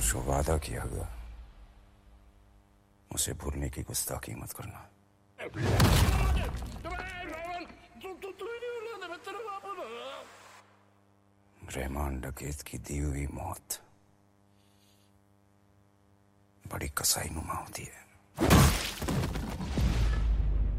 जो वादा किया गया उसे भूलने की गुस्ताखी मत करना। रहमान डकैत की दी हुई मौत बड़ी कसाई नुमा होती है।